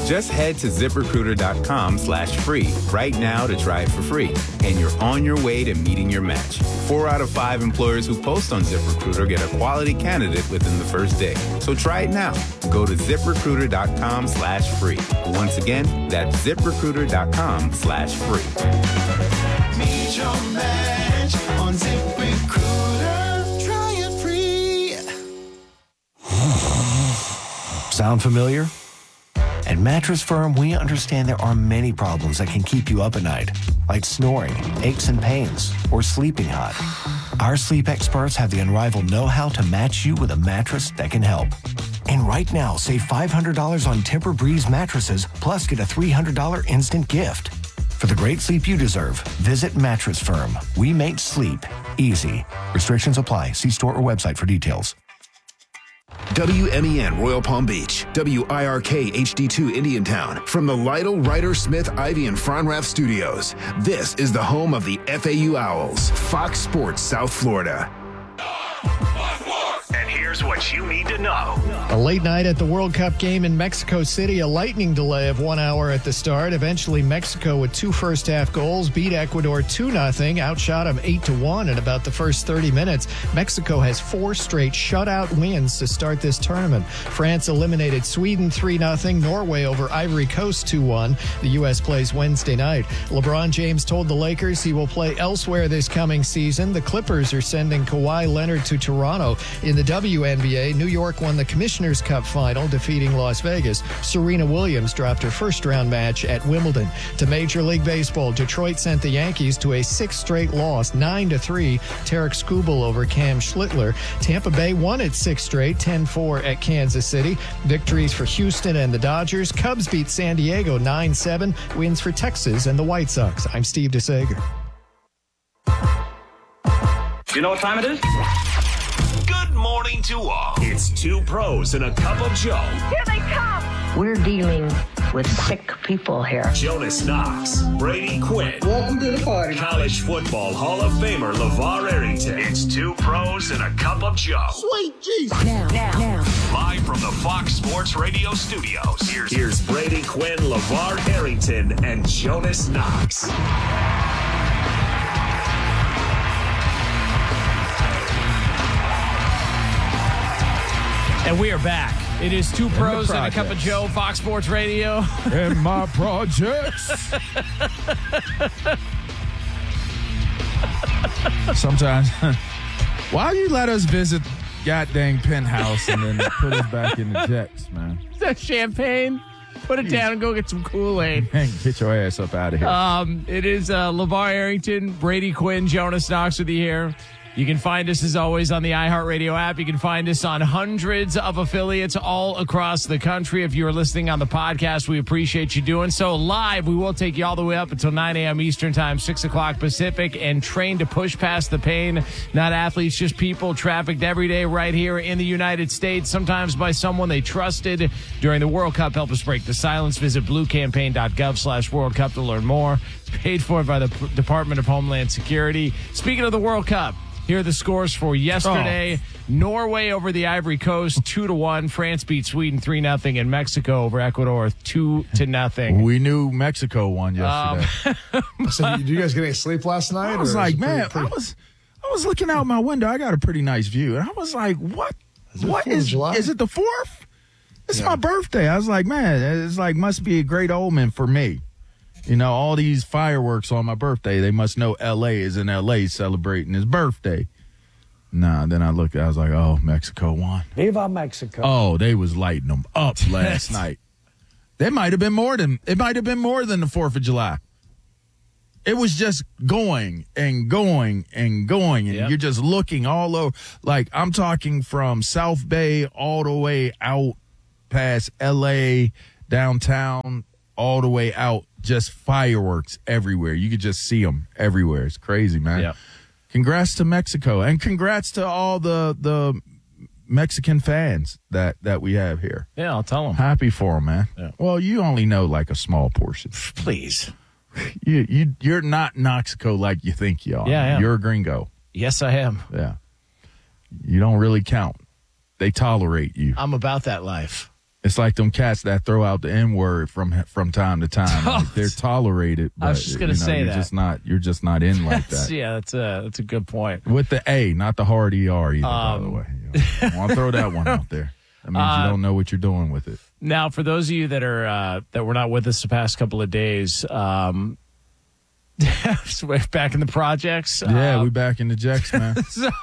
Just head to ZipRecruiter.com/free right now to try it for free. And you're on your way to meeting your match. 4 out of 5 employers who post on ZipRecruiter get a quality candidate within the first day. So try it now. Go to ZipRecruiter.com/free. Once again, that's ZipRecruiter.com/free. Meet your match on ZipRecruiter. Try it free. Sound familiar? At Mattress Firm, we understand there are many problems that can keep you up at night, like snoring, aches and pains, or sleeping hot. Our sleep experts have the unrivaled know-how to match you with a mattress that can help. And right now, save $500 on Tempur-Breeze mattresses, plus get a $300 instant gift. For the great sleep you deserve, visit Mattress Firm. We make sleep easy. Restrictions apply. See store or website for details. WMEN Royal Palm Beach, WIRK HD2 Indiantown. From the Lytle, Ryder, Smith, Ivy, and Fronrath Studios, this is the home of the FAU Owls, Fox Sports South Florida. And here's what you need to know. A late night at the World Cup game in Mexico City, a lightning delay of 1 hour at the start. Eventually, Mexico with 2 first-half goals beat Ecuador 2-0, outshot them 8-1 in about the first 30 minutes. Mexico has 4 straight shutout wins to start this tournament. France eliminated Sweden 3-0, Norway over Ivory Coast 2-1. The U.S. plays Wednesday night. LeBron James told the Lakers he will play elsewhere this coming season. The Clippers are sending Kawhi Leonard to Toronto. In the WNBA, New York won the Commissioner's Cup final, defeating Las Vegas. Serena Williams dropped her first-round match at Wimbledon. To Major League Baseball, Detroit sent the Yankees to a 6th straight loss, 9-3. Tarek Skubal over Cam Schlittler. Tampa Bay won its 6th straight, 10-4 at Kansas City. Victories for Houston and the Dodgers. Cubs beat San Diego 9-7. Wins for Texas and the White Sox. I'm Steve DeSager. Do you know what time it is? Good morning to all. It's 2 pros and a cup of Joe. Here they come. We're dealing with sick people here. Jonas Knox, Brady Quinn. Welcome to the party. College Football Hall of Famer LeVar Arrington. It's 2 pros and a cup of Joe. Sweet Jesus. Now. Live from the Fox Sports Radio studios. Here's Brady Quinn, LeVar Arrington, and Jonas Knox. And we are back. It is 2 pros and a cup of Joe, Fox Sports Radio. And my projects. Sometimes, why you let us visit goddamn penthouse and then put us back in the jets, man? Is that champagne? Put it down and go get some Kool-Aid. Get your ass up out of here. It is LeVar Arrington, Brady Quinn, Jonas Knox with you here. You can find us, as always, on the iHeartRadio app. You can find us on hundreds of affiliates all across the country. If you're listening on the podcast, we appreciate you doing so. Live, we will take you all the way up until 9 a.m. Eastern Time, 6 o'clock Pacific, and train to push past the pain. Not athletes, just people trafficked every day right here in the United States, sometimes by someone they trusted during the World Cup. Help us break the silence. Visit bluecampaign.gov/World Cup to learn more. It's paid for by the Department of Homeland Security. Speaking of the World Cup, here are the scores for yesterday. Norway over the Ivory Coast, 2-1. France beat Sweden 3-0, and Mexico over Ecuador 2-0. We knew Mexico won yesterday. So, did you guys get any sleep last night? I was like, man, I was looking out my window. I got a pretty nice view, and I was like, what? What is July? Is it the 4th? It's my birthday. I was like, man, it's like must be a great omen for me. You know, all these fireworks on my birthday, they must know L.A. is in L.A. celebrating his birthday. Nah, then I looked, I was like, oh, Mexico won. Viva Mexico. Oh, they was lighting them up last night. It might have been more than the 4th of July. It was just going and going and going, and you're just looking all over. Like, I'm talking from South Bay all the way out past L.A., downtown, all the way out. Just fireworks everywhere. You could just see them everywhere. It's crazy, man. Yep. Congrats to Mexico, and congrats to all the Mexican fans that we have here. Yeah, I'll tell them. Happy for them, man. Yeah. Well, you only know like a small portion. Please. You're not Mexico like you think you are. Yeah, I am. You're a gringo. Yes, I am. Yeah. You don't really count. They tolerate you. I'm about that life. It's like them cats that throw out the N-word from time to time. Like, they're tolerated. But, I was just going to say you're that. You're just not in like that. Yeah, that's a good point. With the A, not the hard ER either, by the way. I want to throw that one out there. That means you don't know what you're doing with it. Now, for those of you that are that were not with us the past couple of days, back in the projects. Yeah, we back in the Jacks, man.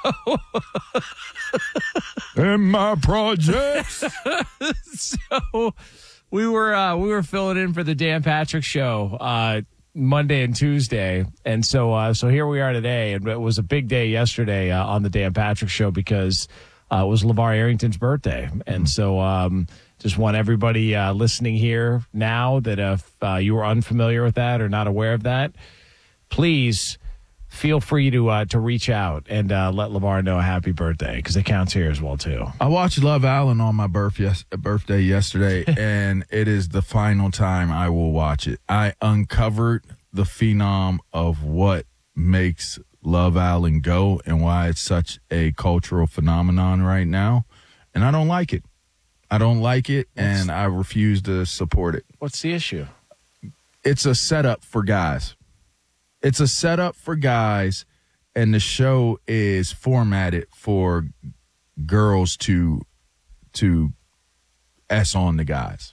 In my projects. So we were filling in for the Dan Patrick Show Monday and Tuesday, and so here we are today. And it was a big day yesterday on the Dan Patrick Show because it was LeVar Arrington's birthday, and so just want everybody listening here now that if you were unfamiliar with that or not aware of that, please feel free to reach out and let LeVar know a happy birthday because it counts here as well too. I watched Love Allen on my birthday yesterday, and it is the final time I will watch it. I uncovered the phenom of what makes Love Allen go and why it's such a cultural phenomenon right now, and I don't like it. I don't like it, and I refuse to support it. What's the issue? It's a setup for guys. It's a setup for guys, and the show is formatted for girls to S on the guys.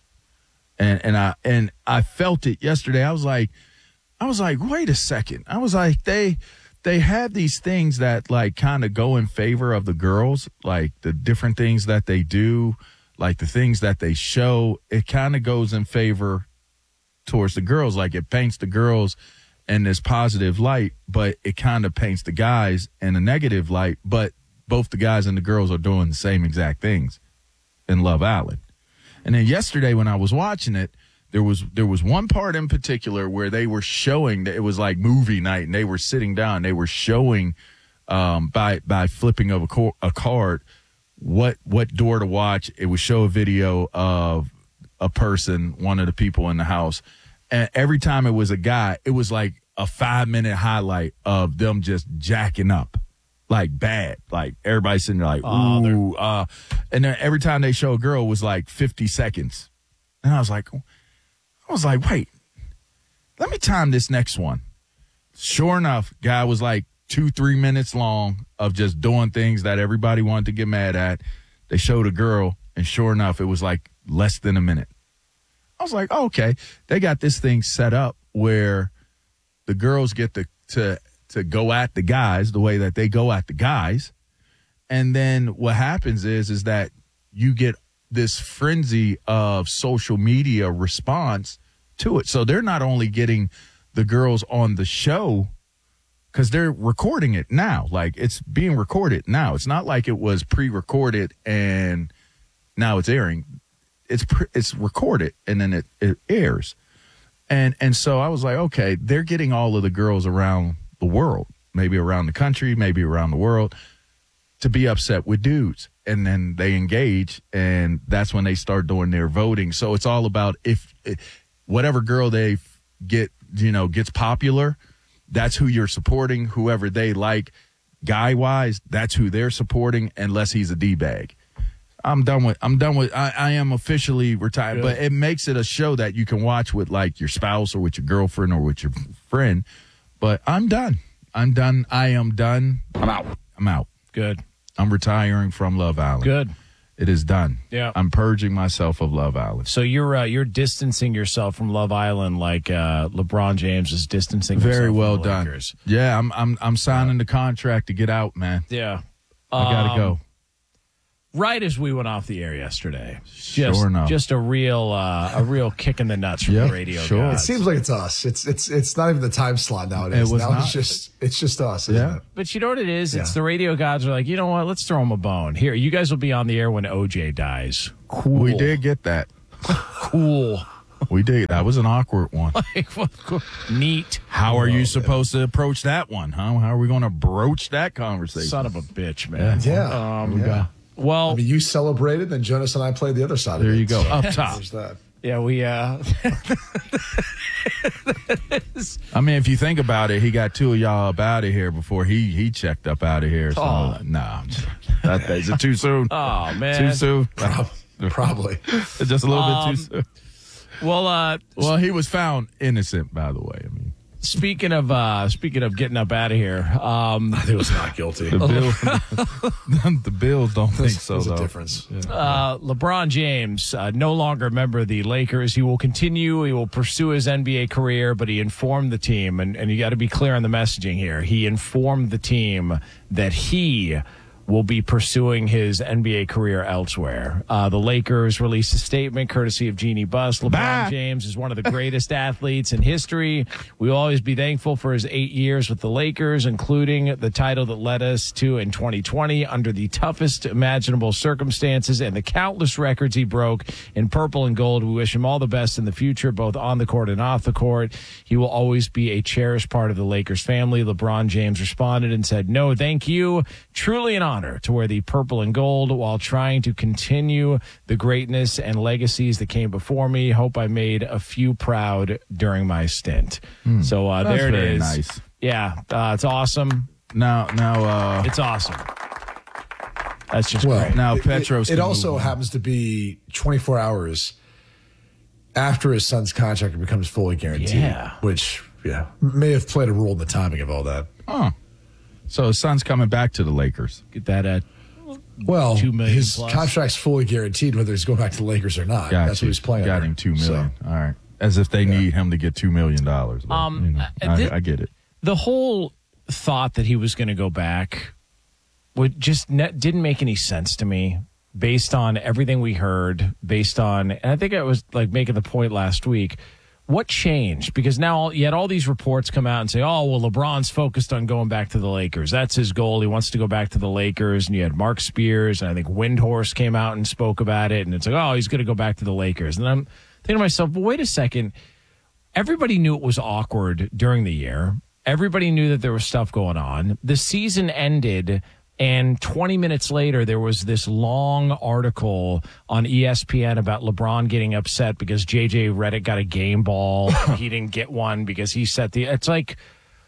And I felt it yesterday. I was like, wait a second. I was like, they have these things that like kind of go in favor of the girls, like the different things that they do, like the things that they show. It kind of goes in favor towards the girls. Like it paints the girls in this positive light, but it kind of paints the guys in a negative light. But both the guys and the girls are doing the same exact things in Love Allen. And then yesterday when I was watching it, there was one part in particular where they were showing that it was like movie night, and they were sitting down. They were showing by flipping of a card what door to watch. It would show a video of a person, one of the people in the house. And every time it was a guy, it was like a 5-minute highlight of them just jacking up, like bad. Like everybody sitting there like, ooh. And then every time they show a girl, it was like 50 seconds. And I was like, wait, let me time this next one. Sure enough, guy was like 2-3 minutes long of just doing things that everybody wanted to get mad at. They showed a girl, and sure enough, it was like less than a minute. I was like, oh, okay, they got this thing set up where the girls get to go at the guys the way that they go at the guys. And then what happens is that you get this frenzy of social media response to it. So they're not only getting the girls on the show because they're recording it now. Like it's being recorded now. It's not like it was pre-recorded and now it's airing. It's recorded and then it airs. And so I was like, okay, they're getting all of the girls around the world, maybe around the country, maybe around the world, to be upset with dudes. And then they engage, and that's when they start doing their voting. So it's all about if whatever girl they get, gets popular, that's who you're supporting. Whoever they like guy-wise, that's who they're supporting, unless he's a D-bag. I'm done with I am officially retired. Good. But it makes it a show that you can watch with like your spouse or with your girlfriend or with your friend. But I'm done. I am done. I'm out. Good. I'm retiring from Love Allen. Good. It is done. Yeah. I'm purging myself of Love Island. So you're distancing yourself from Love Island like LeBron James is distancing himself Very well from the done. Lakers. Yeah, I'm signing the contract to get out, man. Yeah. I gotta go. Right as we went off the air yesterday. Sure enough. Just a real kick in the nuts from the radio sure. gods. It seems like it's us. It's not even the time slot nowadays. It was now not. It's just us, isn't it? But you know what it is? Yeah. It's the radio gods are like, you know what? Let's throw them a bone. Here, you guys will be on the air when OJ dies. Cool. We did get that. Cool. We did. That was an awkward one. Neat. How are you supposed to approach that one, huh? How are we going to broach that conversation? Son of a bitch, man. Yeah. Well, I mean, you celebrated, then Jonas and I played the other side of it. There you go. So Up top. There's that. Yeah, we I mean, if you think about it, he got two of y'all up out of here before he checked up out of here. So, no. Is it too soon? Oh, man. Too soon? Probably. Just a little bit too soon. Well, he was found innocent, by the way. I mean, speaking of getting up out of here, I think it was not guilty. The Bills don't think so. There's though. a difference. Yeah. LeBron James, no longer a member of the Lakers. He will continue. He will pursue his NBA career, but he informed the team, and you got to be clear on the messaging here. He informed the team that he will be pursuing his NBA career elsewhere. The Lakers released a statement courtesy of Jeannie Buss. LeBron James is one of the greatest athletes in history. We will always be thankful for his 8 years with the Lakers, including the title that led us to in 2020 under the toughest imaginable circumstances and the countless records he broke in purple and gold. We wish him all the best in the future, both on the court and off the court. He will always be a cherished part of the Lakers family. LeBron James responded and said, "No, thank you. Truly an honor to wear the purple and gold while trying to continue the greatness and legacies that came before me. Hope I made a few proud during my stint." So there it is. Nice. Yeah, it's awesome. Now, it's awesome. That's just Well, great. now Petros. It also happens to be 24 hours after his son's contract becomes fully guaranteed. Yeah. Which, may have played a role in the timing of all that. Oh. So his son's coming back to the Lakers. Get that at Well, $2 million his plus. contract's fully guaranteed whether he's going back to the Lakers or not. That's what he's playing. Got under. him $2 million. So, All right. As if they need him to get $2 million. But, I get it. The whole thought that he was going to go back didn't make any sense to me based on everything we heard, and I think I was like making the point last week. What changed? Because now you had all these reports come out and say, oh, well, LeBron's focused on going back to the Lakers. That's his goal. He wants to go back to the Lakers. And you had Mark Spears, and I think Windhorst came out and spoke about it. And it's like, oh, he's going to go back to the Lakers. And I'm thinking to myself, well, wait a second. Everybody knew it was awkward during the year. Everybody knew that there was stuff going on. The season ended, and 20 minutes later, there was this long article on ESPN about LeBron getting upset because J.J. Redick got a game ball. And he didn't get one because he set the... It's like,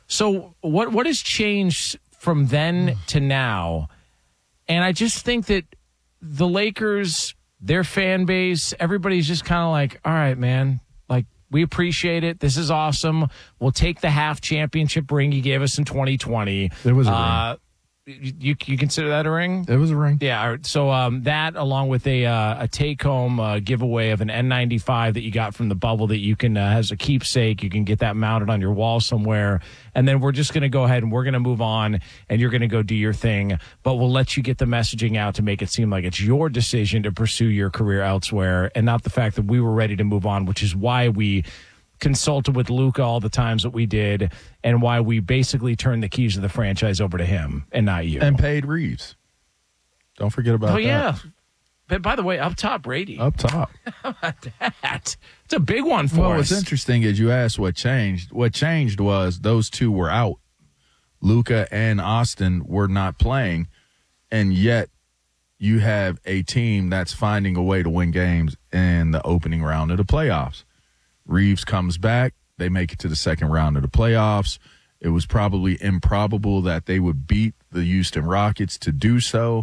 so what has changed from then to now? And I just think that the Lakers, their fan base, everybody's just kind of like, all right, man, like, we appreciate it. This is awesome. We'll take the half championship ring you gave us in 2020. It was a ring. You consider that a ring? It was a ring. Yeah. all right. So that, along with a take-home giveaway of an N95 that you got from the bubble that you can, as a keepsake, you can get that mounted on your wall somewhere. And then we're just going to go ahead and we're going to move on, and you're going to go do your thing. But we'll let you get the messaging out to make it seem like it's your decision to pursue your career elsewhere, and not the fact that we were ready to move on, which is why we consulted with Luka all the times that we did, and why we basically turned the keys of the franchise over to him and not you. And paid Reeves. Don't forget about that. Oh, yeah. But by the way, up top, Brady. Up top. How about that? It's a big one for us. What's interesting is you asked what changed. What changed was those two were out. Luka and Austin were not playing, and yet you have a team that's finding a way to win games in the opening round of the playoffs. Reeves comes back. They make it to the second round of the playoffs. It was probably improbable that they would beat the Houston Rockets to do so.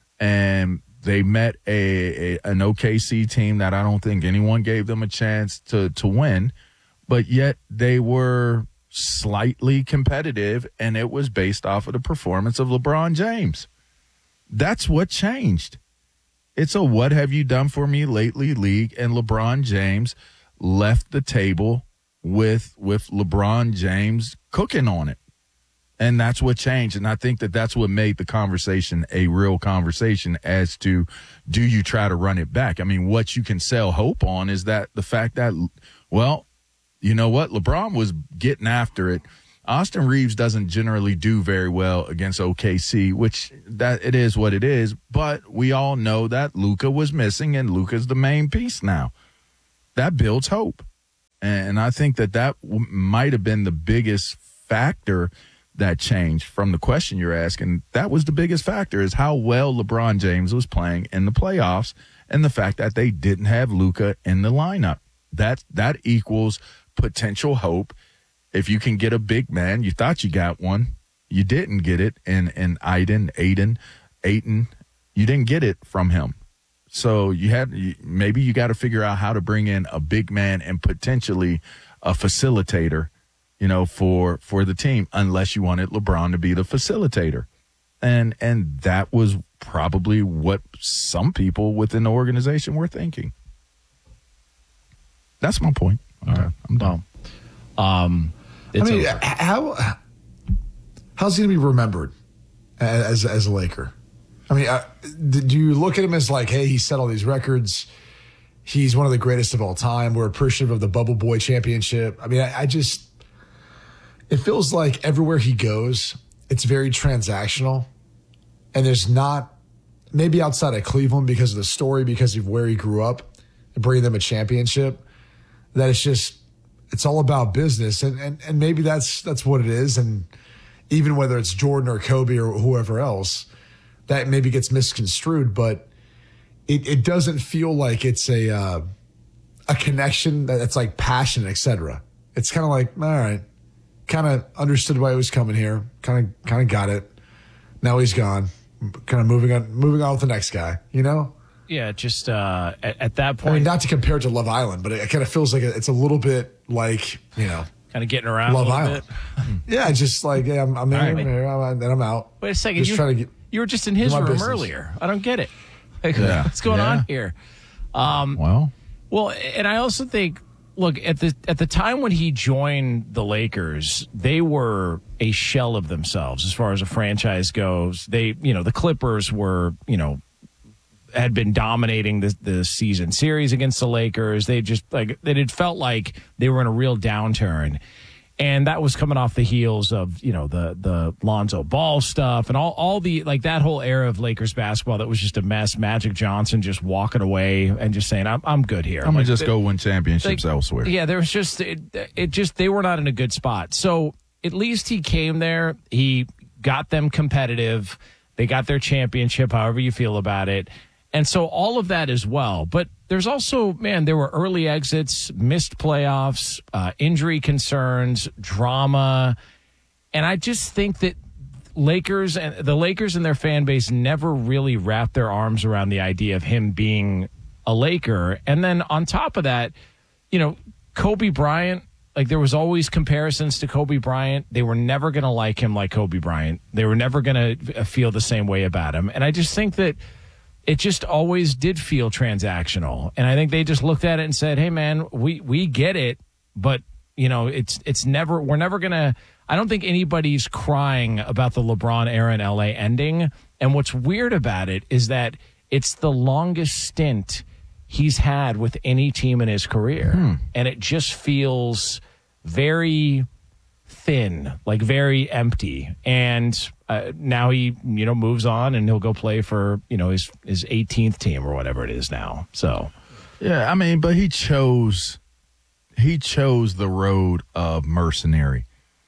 And they met an OKC team that I don't think anyone gave them a chance to win. But yet they were slightly competitive, and it was based off of the performance of LeBron James. That's what changed. It's a what have you done for me lately league, and LeBron James left the table with LeBron James cooking on it. And that's what changed. And I think that that's what made the conversation a real conversation as to, do you try to run it back? I mean, what you can sell hope on is that the fact that, well, you know what? LeBron was getting after it. Austin Reeves doesn't generally do very well against OKC, which that it is what it is. But we all know that Luka was missing, and Luka's the main piece now. That builds hope. And I think that might have been the biggest factor that changed from the question you're asking. That was the biggest factor, is how well LeBron James was playing in the playoffs, and the fact that they didn't have Luka in the lineup. That equals potential hope. If you can get a big man, you thought you got one. You didn't get it in Ayton. You didn't get it from him. So maybe you got to figure out how to bring in a big man and potentially a facilitator, for the team, unless you wanted LeBron to be the facilitator. And that was probably what some people within the organization were thinking. That's my point. All right, I'm done. How's he going to be remembered as a Laker? I mean, do you look at him as like, hey, he set all these records. He's one of the greatest of all time. We're appreciative of the Bubble Boy championship. I mean, it feels like everywhere he goes, it's very transactional. And there's not, maybe outside of Cleveland because of the story, because of where he grew up and bringing them a championship, that it's all about business. And maybe that's what it is. And even whether it's Jordan or Kobe or whoever else, that maybe gets misconstrued, but it doesn't feel like it's a connection that's like passion, etc. It's kind of like, all right, kind of understood why he was coming here, kind of got it. Now he's gone, kind of moving on with the next guy, Yeah, just at that point. I mean, not to compare it to Love Island, but it kind of feels like it's a little bit like, kind of getting around Love a little Island. bit. Yeah, just like, yeah, I'm in here, then I'm out. Wait a second, you were just in his room earlier. I don't get it. What's going on here? Well, and I also think, look, at the time when he joined the Lakers, they were a shell of themselves as far as a franchise goes. They, the Clippers were, had been dominating the season series against the Lakers. They just it felt like they were in a real downturn. And that was coming off the heels of, the Lonzo Ball stuff and all the, that whole era of Lakers basketball that was just a mess. Magic Johnson just walking away and just saying, I'm good here. I'm going to just go win championships elsewhere. Yeah, there was just, they were not in a good spot. So at least he came there. He got them competitive. They got their championship, however you feel about it. And so all of that as well. But there's also, there were early exits, missed playoffs, injury concerns, drama. And I just think that the Lakers and their fan base never really wrapped their arms around the idea of him being a Laker. And then on top of that, Kobe Bryant, there was always comparisons to Kobe Bryant. They were never going to like him like Kobe Bryant. They were never going to feel the same way about him. And I just think that it just always did feel transactional. And I think they just looked at it and said, hey, man, we get it, but, it's never – we're never going to – I don't think anybody's crying about the LeBron era in L.A. ending. And what's weird about it is that it's the longest stint he's had with any team in his career. And it just feels very thin, very empty. And now he, moves on and he'll go play for, his 18th team or whatever it is now. So, yeah, I mean, but he chose the road of mercenary.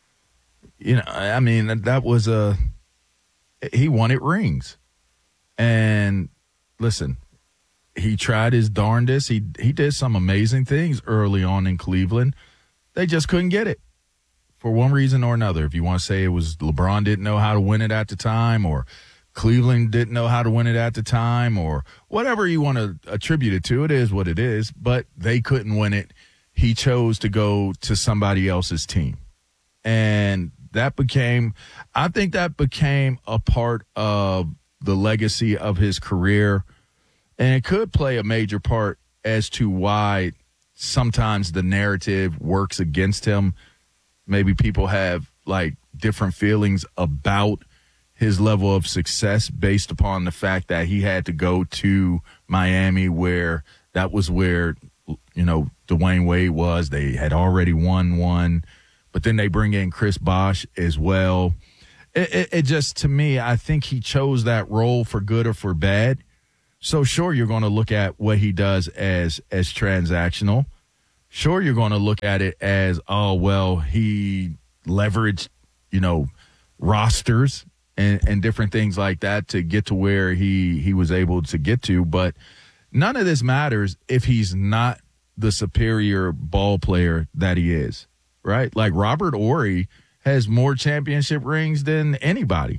I mean, that was he wanted rings. And listen, he tried his darndest. He did some amazing things early on in Cleveland. They just couldn't get it. For one reason or another. If you want to say it was LeBron didn't know how to win it at the time, or Cleveland didn't know how to win it at the time, or whatever you want to attribute it to, it is what it is. But they couldn't win it. He chose to go to somebody else's team. And I think that became a part of the legacy of his career. And it could play a major part as to why sometimes the narrative works against him. Maybe people have different feelings about his level of success based upon the fact that he had to go to Miami, where that was where, Dwayne Wade was. They had already won one, but then they bring in Chris Bosh as well. It just, to me, I think he chose that role for good or for bad. So sure, you're going to look at what he does as transactional. Sure, you're going to look at it as, he leveraged, rosters and different things like that to get to where he was able to get to. But none of this matters if he's not the superior ball player that he is, right? Like Robert Horry has more championship rings than anybody.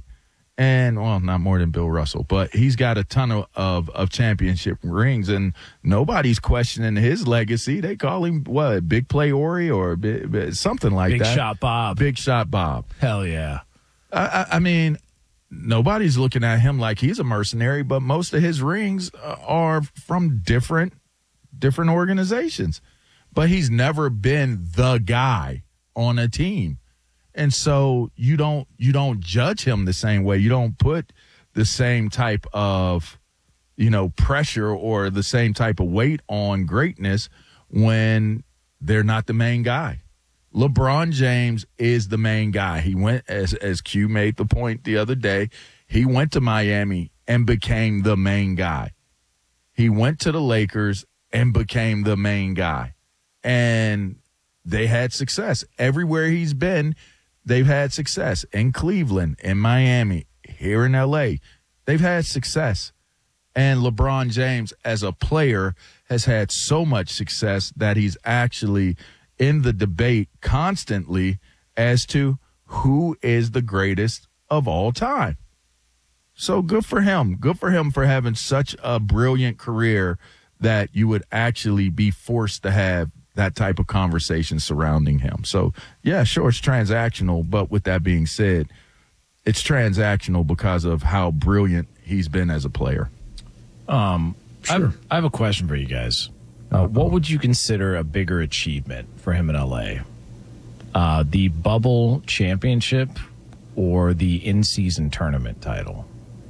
And, well, not more than Bill Russell, but he's got a ton of championship rings, and nobody's questioning his legacy. They call him, what, Big Play Ori or something like Big that. Shot Bob. Big Shot Bob. Hell yeah. I mean, nobody's looking at him like he's a mercenary, but most of his rings are from different organizations. But he's never been the guy on a team. And so you don't judge him the same way. You don't put the same type of, pressure or the same type of weight on greatness when they're not the main guy. LeBron James is the main guy. He went, as Q made the point the other day, he went to Miami and became the main guy. He went to the Lakers and became the main guy. And they had success. Everywhere he's been, they've had success. In Cleveland, in Miami, here in L.A., they've had success. And LeBron James, as a player, has had so much success that he's actually in the debate constantly as to who is the greatest of all time. So good for him. Good for him for having such a brilliant career that you would actually be forced to have that type of conversation surrounding him. So, yeah, sure, it's transactional. But with that being said, it's transactional because of how brilliant he's been as a player. Sure. I have a question for you guys. What would you consider a bigger achievement for him in L.A.? The bubble championship or the in-season tournament title?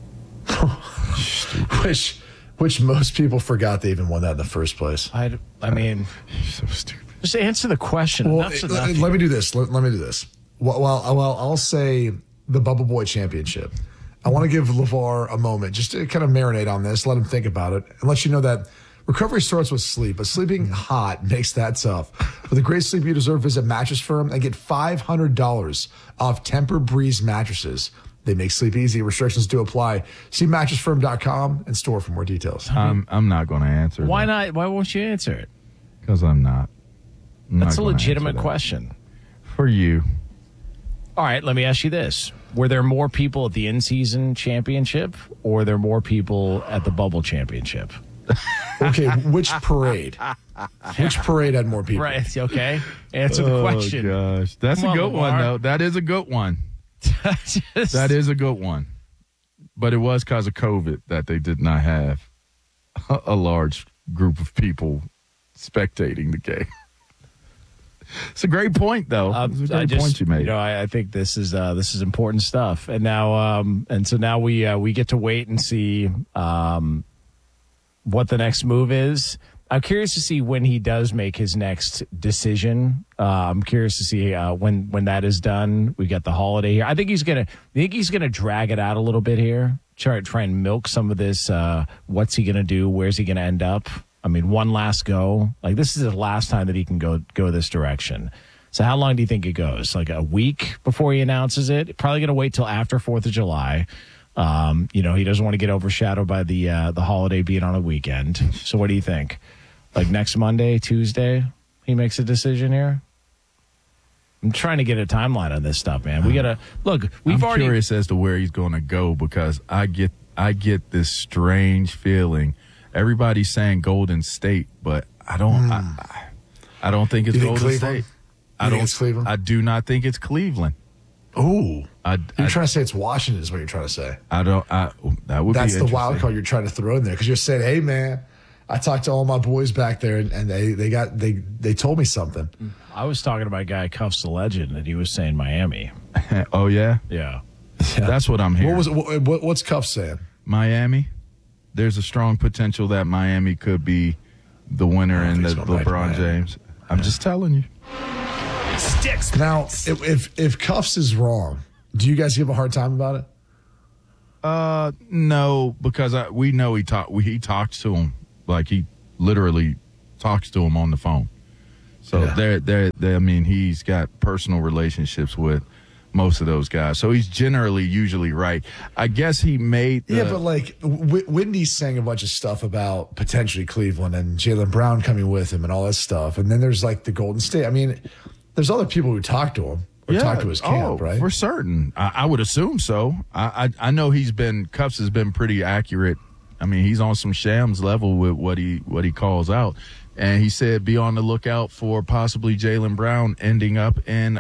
Which most people forgot they even won that in the first place. I mean, so stupid. Just answer the question. Well, let me do this. Let me do this. Well, I'll say the Bubble Boy Championship. I want to give LeVar a moment just to kind of marinate on this, let him think about it, and let you know that recovery starts with sleep, but sleeping hot makes that tough. For the great sleep you deserve, visit Mattress Firm and get $500 off Tempur-Breeze mattresses. They make sleep easy. Restrictions do apply. See mattressfirm.com and store for more details. I'm not going to answer. Why not? Why won't you answer it? Because I'm not. That's a legitimate question. For you. All right, let me ask you this. Were there more people at the in-season championship or were there more people at the bubble championship? Okay, which parade? Which parade had more people? Right, okay. Answer the question. Oh, gosh. That's a good one, though. That is a good one. That is a good one. But it was because of COVID that they did not have a large group of people spectating the game. It's a great point, though. It's a great point you made. I think this is important stuff. And now, so now we get to wait and see what the next move is. I'm curious to see when he does make his next decision. I'm curious to see when that is done. We got the holiday here. I think he's gonna drag it out a little bit here. Try and milk some of this. What's he gonna do? Where's he gonna end up? I mean, one last go. Like, this is the last time that he can go this direction. So how long do you think it goes? Like a week before he announces it? Probably going to wait till after 4th of July. He doesn't want to get overshadowed by the holiday being on a weekend. So what do you think? Like next Monday, Tuesday, he makes a decision here? I'm trying to get a timeline on this stuff, man. We got to look. I'm curious as to where he's going to go because I get this strange feeling. Everybody's saying Golden State, but I don't. I don't think it's Golden State. I don't think it's Cleveland. I do not think it's Cleveland. Ooh, you're trying to say it's Washington? Is what you're trying to say? I don't. That would. That's be the wild card you're trying to throw in there because you're saying, "Hey, man, I talked to all my boys back there, and they told me something." I was talking about a guy Cuffs the Legend, and he was saying Miami. Oh yeah, yeah. That's what I'm hearing. What's Cuffs saying? Miami. There's a strong potential that Miami could be the winner in the LeBron James. I'm just telling you. Sticks. Now, if Cuffs is wrong, do you guys give a hard time about it? No, because we know he talks to him. Like, he literally talks to him on the phone. So I mean, he's got personal relationships with most of those guys. So he's usually right. I guess he made Yeah, but like Wendy's saying a bunch of stuff about potentially Cleveland and Jaylen Brown coming with him and all that stuff. And then there's like the Golden State. I mean, there's other people who talk to him. or talk to his camp, right? For certain. I would assume so. I know Cups has been pretty accurate. I mean, he's on some Shams level with what he calls out. And he said be on the lookout for possibly Jaylen Brown ending up in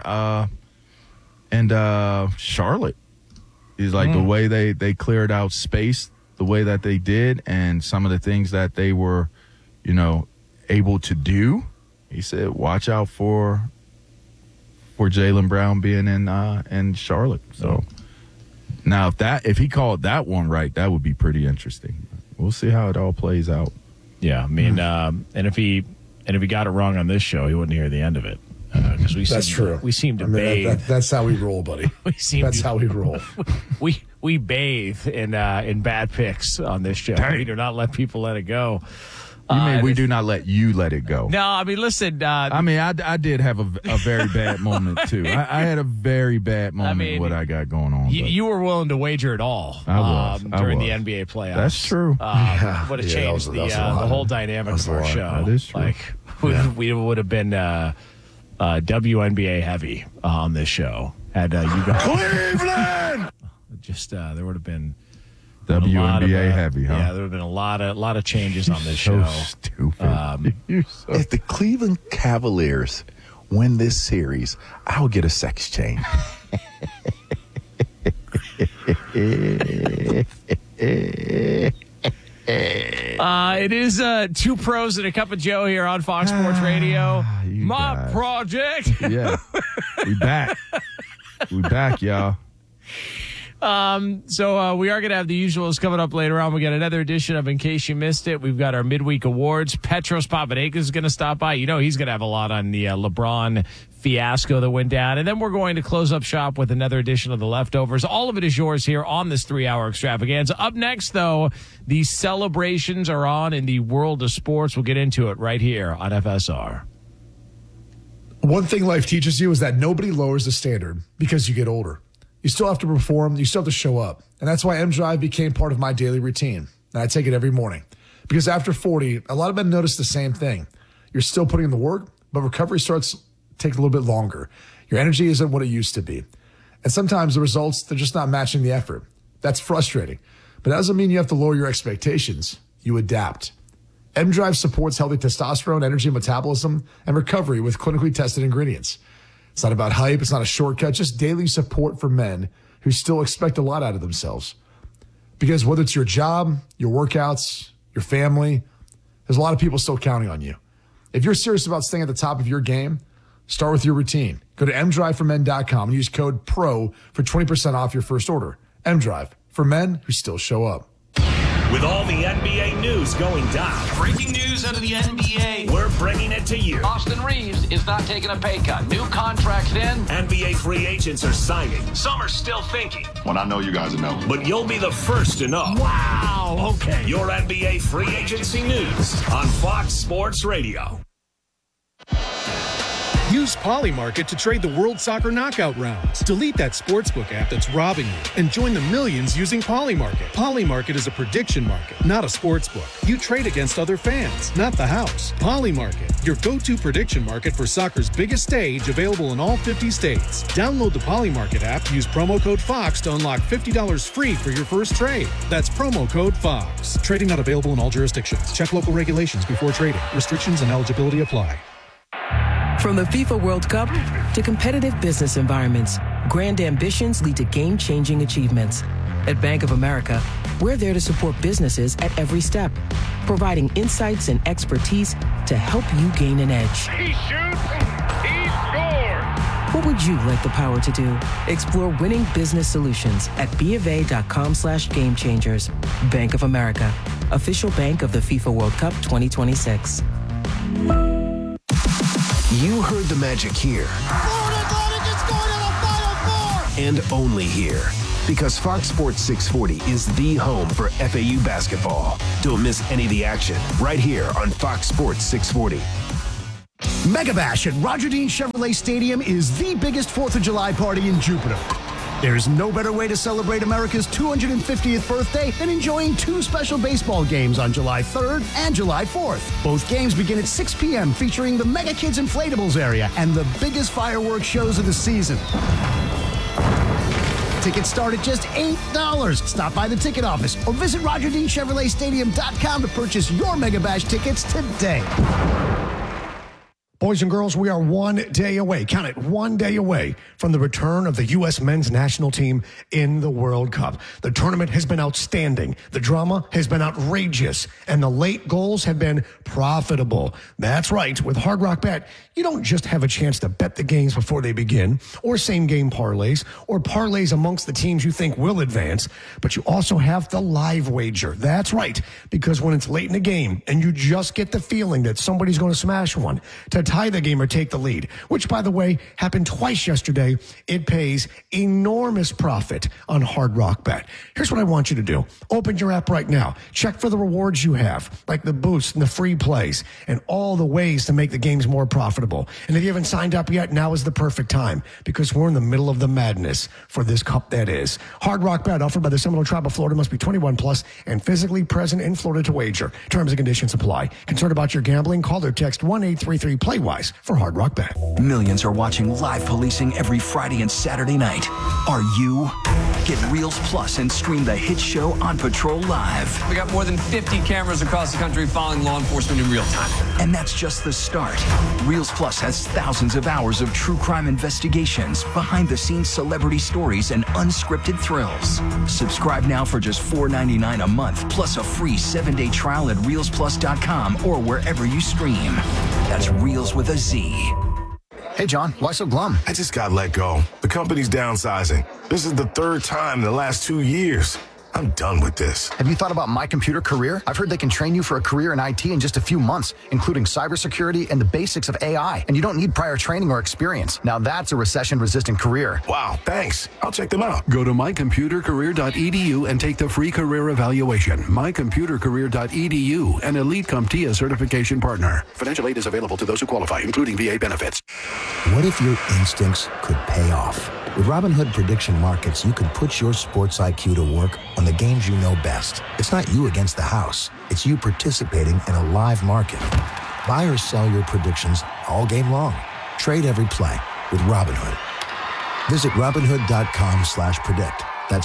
Charlotte. He's like the way they cleared out space, the way that they did, and some of the things that they were, able to do. He said, watch out for Jaylen Brown being in Charlotte. So now if he called that one right, that would be pretty interesting. We'll see how it all plays out. Yeah, I mean, and if he got it wrong on this show, he wouldn't hear the end of it. Because that's true. We seem to bathe. That's how we roll, buddy. How we roll. We bathe in bad picks on this show. Dang. We do not let people let it go. You mean we do not let you let it go? No, I mean, listen. I did have a very bad moment, too. I had a very bad moment with what I got going on. You were willing to wager it all during the NBA playoffs. That's true. Would have changed the whole dynamic of our show. That is true. Like, we would have been WNBA heavy on this show. Had you guys. Cleveland! There would have been WNBA heavy, huh? Yeah, there would have been a lot of changes on this show. So stupid. If the Cleveland Cavaliers win this series, I'll get a sex change. It is Two Pros and a Cup of Joe here on Fox Sports Radio. My guys. project. Yeah. We back, y'all. So we are going to have the usuals coming up later on. We got another edition of In Case You Missed It. We've got our midweek awards. Petros Papadakis is going to stop by. He's going to have a lot on the LeBron fiasco that went down. And then we're going to close up shop with another edition of The Leftovers. All of it is yours here on this 3-hour extravaganza. Up next, though, the celebrations are on in the world of sports. We'll get into it right here on FSR. One thing life teaches you is that nobody lowers the standard because you get older. You still have to perform. You still have to show up. And that's why M-Drive became part of my daily routine. And I take it every morning. Because after 40, a lot of men notice the same thing. You're still putting in the work, but recovery starts to take a little bit longer. Your energy isn't what it used to be. And sometimes the results, they're just not matching the effort. That's frustrating. But that doesn't mean you have to lower your expectations. You adapt. M-Drive supports healthy testosterone, energy, metabolism, and recovery with clinically tested ingredients. It's not about hype. It's not a shortcut. Just daily support for men who still expect a lot out of themselves. Because whether it's your job, your workouts, your family, there's a lot of people still counting on you. If you're serious about staying at the top of your game, start with your routine. Go to mdriveformen.com and use code PRO for 20% off your first order. M-Drive, for men who still show up. With all the NBA news going down. Breaking news out of the NBA. We're bringing it to you. Austin Reeves is not taking a pay cut. New contracts in. NBA free agents are signing. Some are still thinking. When I know, you guys will know. But you'll be the first to know. Wow, okay. Your NBA free agency news on Fox Sports Radio. Use Polymarket to trade the World Soccer Knockout rounds. Delete that sportsbook app that's robbing you and join the millions using Polymarket. Polymarket is a prediction market, not a sportsbook. You trade against other fans, not the house. Polymarket, your go-to prediction market for soccer's biggest stage, available in all 50 states. Download the Polymarket app, use promo code FOX to unlock $50 free for your first trade. That's promo code FOX. Trading not available in all jurisdictions. Check local regulations before trading. Restrictions and eligibility apply. From the FIFA World Cup to competitive business environments, grand ambitions lead to game-changing achievements. At Bank of America, we're there to support businesses at every step, providing insights and expertise to help you gain an edge. He shoots, he scores! What would you like the power to do? Explore winning business solutions at BofA.com/gamechangers. Bank of America, official bank of the FIFA World Cup 2026. You heard the magic here. And only here. Because Fox Sports 640 is the home for FAU basketball. Don't miss any of the action right here on Fox Sports 640. Mega Bash at Roger Dean Chevrolet Stadium is the biggest 4th of July party in Jupiter. There's no better way to celebrate America's 250th birthday than enjoying 2 special baseball games on July 3rd and July 4th. Both games begin at 6 p.m. featuring the Mega Kids Inflatables area and the biggest fireworks shows of the season. Tickets start at just $8. Stop by the ticket office or visit RogerDeanChevroletStadium.com to purchase your Mega Bash tickets today. Boys and girls, we are 1 day away, count it, 1 day away from the return of the U.S. men's national team in the World Cup. The tournament has been outstanding. The drama has been outrageous, and the late goals have been profitable. That's right. With Hard Rock Bet, you don't just have a chance to bet the games before they begin, or same-game parlays, or parlays amongst the teams you think will advance, but you also have the live wager. That's right, because when it's late in the game and you just get the feeling that somebody's going to smash one to tie the game or take the lead, which, by the way, happened twice yesterday, it pays enormous profit on Hard Rock Bet. Here's what I want you to do. Open your app right now. Check for the rewards you have, like the boosts and the free plays, and all the ways to make the games more profitable. And if you haven't signed up yet, now is the perfect time, because we're in the middle of the madness for this cup that is. Hard Rock Bet, offered by the Seminole Tribe of Florida, must be 21 plus and physically present in Florida to wager. Terms and conditions apply. Concerned about your gambling? Call or text 1-833-PLAY-WISE for Hard Rock Bet. Millions are watching live policing every Friday and Saturday night. Are you? Get Reels Plus and stream the hit show On Patrol live. We got more than 50 cameras across the country following law enforcement in real time. And that's just the start. Reels Plus has thousands of hours of true crime investigations, behind-the-scenes celebrity stories, and unscripted thrills. Subscribe now for just $4.99 a month, plus a free 7-day trial at ReelsPlus.com or wherever you stream. That's Reels with a Z. Hey, John, why so glum? I just got let go. The company's downsizing. This is the 3rd time in the last 2 years. I'm done with this. Have you thought about My Computer Career? I've heard they can train you for a career in IT in just a few months, including cybersecurity and the basics of AI. And you don't need prior training or experience. Now that's a recession-resistant career. Wow, thanks. I'll check them out. Go to mycomputercareer.edu and take the free career evaluation. mycomputercareer.edu, an Elite CompTIA certification partner. Financial aid is available to those who qualify, including VA benefits. What if your instincts could pay off? With Robinhood Prediction Markets, you can put your sports IQ to work on the games you know best. It's not you against the house. It's you participating in a live market. Buy or sell your predictions all game long. Trade every play with Robinhood. Visit Robinhood.com/predict. That's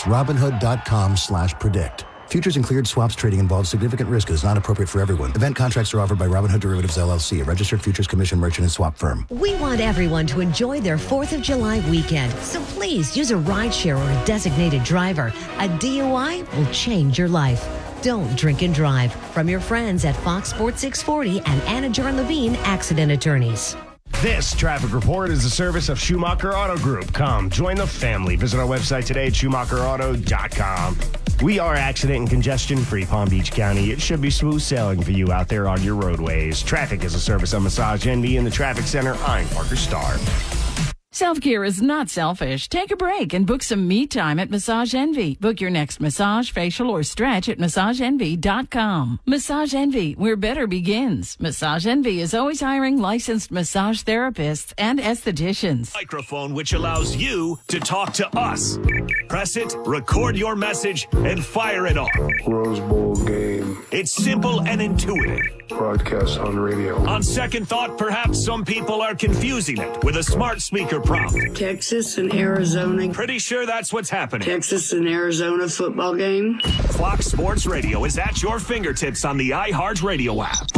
Robinhood.com/predict. Futures and cleared swaps trading involves significant risk and is not appropriate for everyone. Event contracts are offered by Robinhood Derivatives LLC, a registered futures commission merchant and swap firm. We want everyone to enjoy their 4th of July weekend, so please use a rideshare or a designated driver. A DUI will change your life. Don't drink and drive. From your friends at Fox Sports 640 and Anna Joran Levine, accident attorneys. This traffic report is a service of Schumacher Auto Group. Come, join the family. Visit our website today at SchumacherAuto.com. We are accident and congestion-free Palm Beach County. It should be smooth sailing for you out there on your roadways. Traffic is a service of Massage Envy in the Traffic Center. I'm Parker Starr. Self-care is not selfish. Take a break and book some me time at Massage Envy. Book your next massage, facial, or stretch at MassageEnvy.com. Massage Envy, where better begins. Massage Envy is always hiring licensed massage therapists and estheticians. Microphone which allows you to talk to us. Press it, record your message, and fire it off. Rose Bowl game. It's simple and intuitive. Broadcast on radio. On second thought, perhaps some people are confusing it with a smart speaker prompt. Texas and Arizona. Pretty sure that's what's happening. Texas and Arizona football game. Fox Sports Radio is at your fingertips on the iHeartRadio app.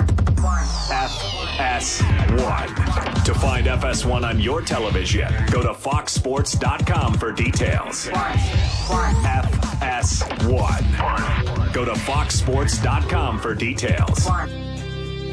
FS1. To find FS1 on your television, go to foxsports.com for details. FS1. Go to foxsports.com for details.